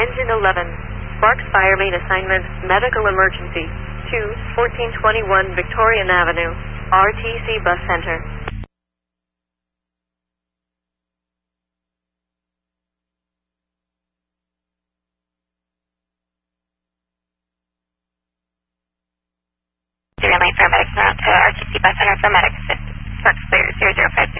Engine 11. Sparks Fire Main Assignment, Medical Emergency. 1421 Victorian Avenue, RTC Bus Center. Lane paramedics now to RTC Bus Center for medic assist. Sparks clear 005.